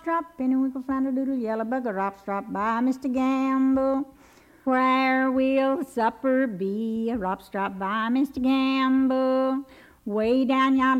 Drop in and we can find a little yellow bug, a rop drop by Mr. Gamble. Where will supper be? A rop drop by Mr. Gamble. Way down yonder